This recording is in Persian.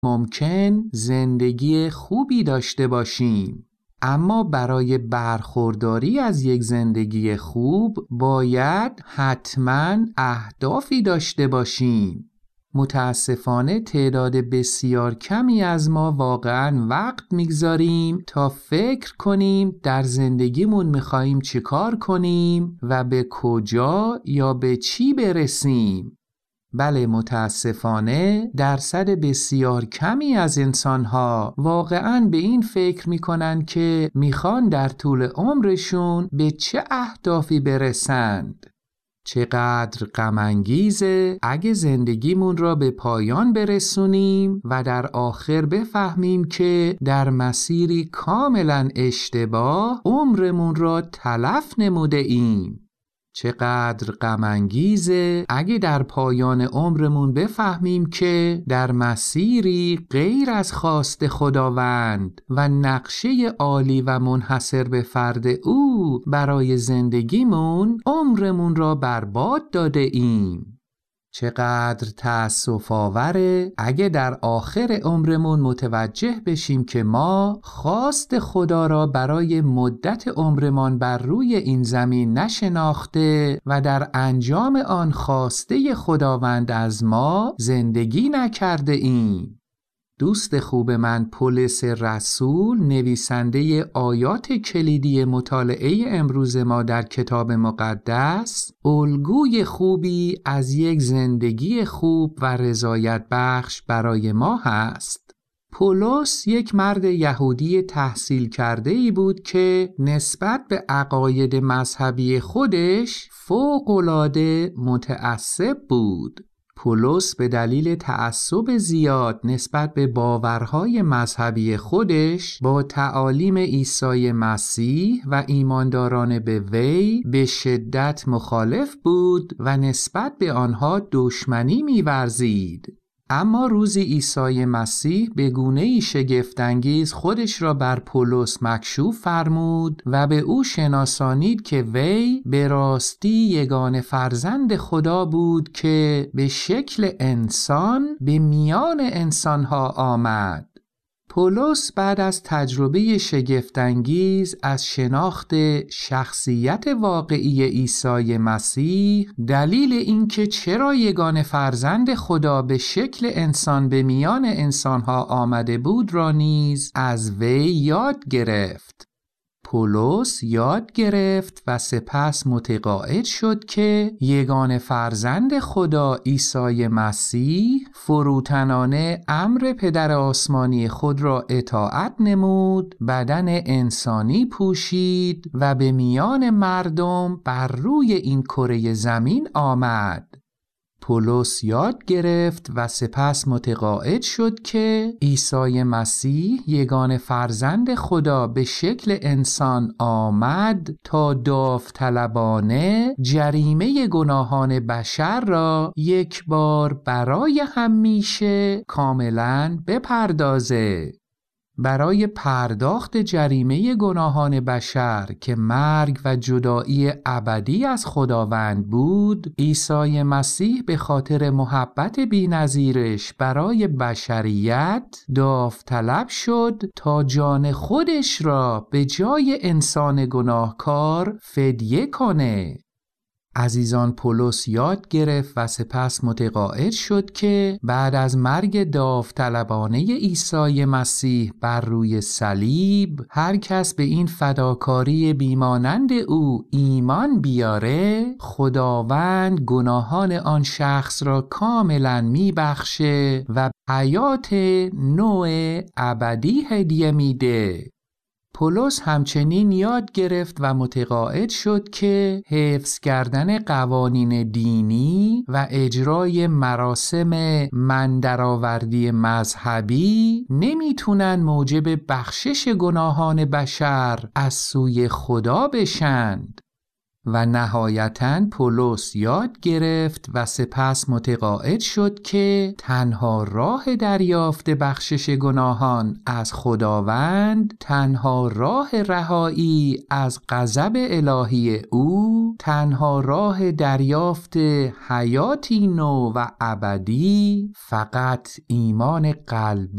ممکن زندگی خوبی داشته باشیم، اما برای برخورداری از یک زندگی خوب باید حتماً اهدافی داشته باشیم. متاسفانه تعداد بسیار کمی از ما واقعاً وقت میگذاریم تا فکر کنیم در زندگیمون میخواییم چی کار کنیم و به کجا یا به چی برسیم. بله، متاسفانه درصد بسیار کمی از انسانها واقعاً به این فکر میکنن که میخوان در طول عمرشون به چه اهدافی برسند. چقدر غم انگیزه اگه زندگیمون را به پایان برسونیم و در آخر بفهمیم که در مسیری کاملا اشتباه عمرمون را تلف نموده ایم. چقدر غم انگیزه اگه در پایان عمرمون بفهمیم که در مسیری غیر از خواست خداوند و نقشه عالی و منحصر به فرد او برای زندگیمون عمرمون را برباد داده ایم. چقدر تأسف آوره اگه در آخر عمرمون متوجه بشیم که ما خواست خدا را برای مدت عمرمان بر روی این زمین نشناخته و در انجام آن خواسته خداوند از ما زندگی نکرده ایم. دوست خوب من پولس رسول، نویسنده آیات کلیدی مطالعه امروز ما در کتاب مقدس، الگوی خوبی از یک زندگی خوب و رضایت بخش برای ما هست. پولس یک مرد یهودی تحصیل کرده‌ای بود که نسبت به عقاید مذهبی خودش فوق‌العاده متعصب بود. پولس به دلیل تعصب زیاد نسبت به باورهای مذهبی خودش با تعالیم عیسی مسیح و ایمانداران به وی به شدت مخالف بود و نسبت به آنها دشمنی می‌ورزید. اما روزی عیسی مسیح به گونه‌ای شگفت‌انگیز خودش را بر پولس مکشوف فرمود و به او شناسانید که وی به راستی یگانه فرزند خدا بود که به شکل انسان به میان انسانها آمد. پولس بعد از تجربه شگفت‌انگیز از شناخت شخصیت واقعی عیسی مسیح، دلیل اینکه چرا یگانه فرزند خدا به شکل انسان به میان انسانها آمده بود را نیز از وی یاد گرفت. پولس یاد گرفت و سپس متقاعد شد که یگانه فرزند خدا عیسی مسیح فروتنانه امر پدر آسمانی خود را اطاعت نمود، بدن انسانی پوشید و به میان مردم بر روی این کره زمین آمد. پولس یاد گرفت و سپس متقاعد شد که عیسی مسیح یگانه فرزند خدا به شکل انسان آمد تا داوطلبانه جریمه گناهان بشر را یک بار برای همیشه کاملاً بپردازه. برای پرداخت جریمه گناهان بشر که مرگ و جدایی ابدی از خداوند بود، عیسی مسیح به خاطر محبت بی‌نظیرش برای بشریت داوطلب شد تا جان خودش را به جای انسان گناهکار فدیه کنه. عزیزان، پولس یاد گرفت و سپس متقاعد شد که بعد از مرگ داوطلبانه عیسی مسیح بر روی صلیب، هر کس به این فداکاری بیمانند او ایمان بیاره، خداوند گناهان آن شخص را کاملا میبخشه و حیات نو ابدی هدیه میده. پولس همچنین یاد گرفت و متقاعد شد که حفظ کردن قوانین دینی و اجرای مراسم مندرآوردی مذهبی نمیتونن موجب بخشش گناهان بشر از سوی خدا بشند. و نهایتاً پولس یاد گرفت و سپس متقاعد شد که تنها راه دریافت بخشش گناهان از خداوند، تنها راه رهایی از غضب الهی او، تنها راه دریافت حیاتی نو و ابدی فقط ایمان قلبی